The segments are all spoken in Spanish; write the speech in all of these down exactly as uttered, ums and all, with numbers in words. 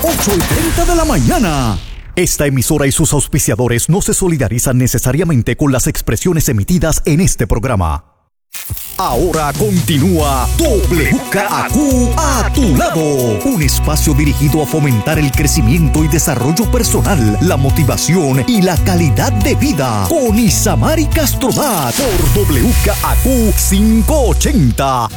ocho y treinta de la mañana. Esta emisora y sus auspiciadores no se solidarizan necesariamente con las expresiones emitidas en este programa. Ahora continúa W K A Q a tu lado, un espacio dirigido a fomentar el crecimiento y desarrollo personal, la motivación y la calidad de vida, con Isamari Castrodat por W K A Q quinientos ochenta.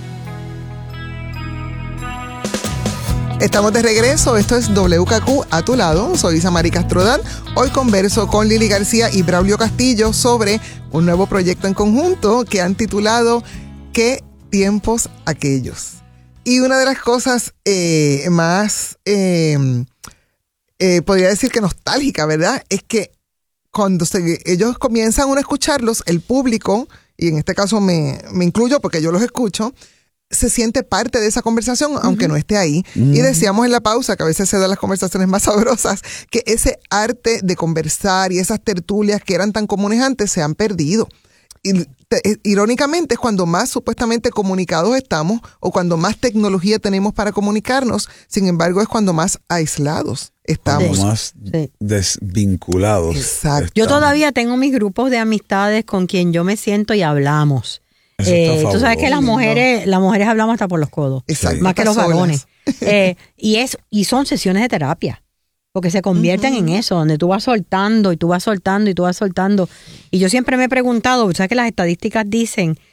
Estamos de regreso, esto es W K Q a tu lado, soy Isamari Castrodat. Hoy converso con Lili García y Braulio Castillo sobre un nuevo proyecto en conjunto que han titulado ¿Qué tiempos aquellos? Y una de las cosas eh, más, eh, eh, podría decir que nostálgica, ¿verdad? Es que cuando se, ellos comienzan uno a escucharlos, el público, y en este caso me, me incluyo porque yo los escucho, se siente parte de esa conversación, uh-huh. aunque no esté ahí. Uh-huh. Y decíamos en la pausa, que a veces se dan las conversaciones más sabrosas, que ese arte de conversar y esas tertulias que eran tan comunes antes se han perdido. Y te, irónicamente es cuando más supuestamente comunicados estamos o cuando más tecnología tenemos para comunicarnos, sin embargo es cuando más aislados estamos. Cuando más sí. desvinculados. Exacto. Yo todavía tengo mis grupos de amistades con quien yo me siento y hablamos. Eh, tú sabes que las mujeres, las mujeres hablamos hasta por los codos, Exacto. más que los varones. Eh, y es y son sesiones de terapia, porque se convierten uh-huh. en eso, donde tú vas soltando y tú vas soltando y tú vas soltando. Y yo siempre me he preguntado, sabes que las estadísticas dicen